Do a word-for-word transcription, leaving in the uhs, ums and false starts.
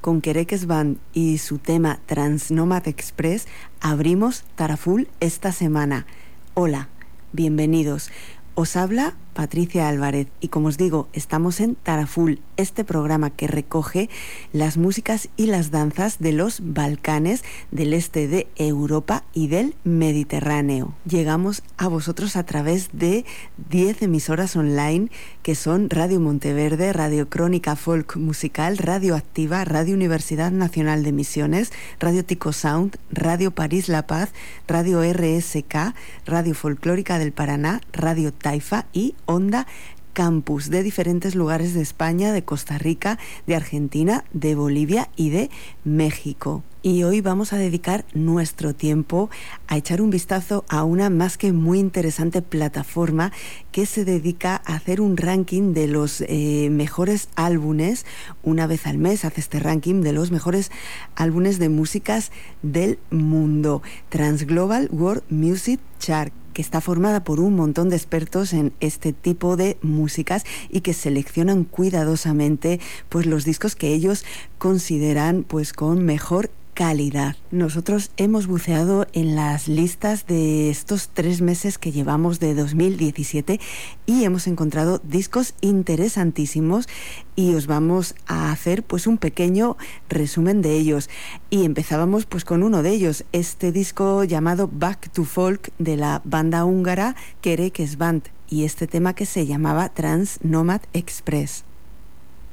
con Kerekes Band y su tema Transnomad Express, abrimos Taraful esta semana. Hola, bienvenidos. Os habla Patricia Álvarez y como os digo, estamos en Taraful, este programa que recoge las músicas y las danzas de los Balcanes, del este de Europa y del Mediterráneo. Llegamos a vosotros a través de diez emisoras online que son Radio Monteverde, Radio Crónica Folk Musical, Radio Activa, Radio Universidad Nacional de Misiones, Radio Tico Sound, Radio París La Paz, Radio R S K, Radio Folclórica del Paraná, Radio Taifa y Onda Campus, de diferentes lugares de España, de Costa Rica, de Argentina, de Bolivia y de México. Y hoy vamos a dedicar nuestro tiempo a echar un vistazo a una más que muy interesante plataforma que se dedica a hacer un ranking de los eh, mejores álbumes. Una vez al mes hace este ranking de los mejores álbumes de músicas del mundo. Transglobal World Music Chart, que está formada por un montón de expertos en este tipo de músicas y que seleccionan cuidadosamente pues los discos que ellos consideran pues con mejor calidad. Nosotros hemos buceado en las listas de estos tres meses que llevamos de dos mil diecisiete y hemos encontrado discos interesantísimos y os vamos a hacer pues un pequeño resumen de ellos. Y empezábamos pues con uno de ellos, este disco llamado Back to Folk de la banda húngara Kerekes Band y este tema que se llamaba Transnomad Express.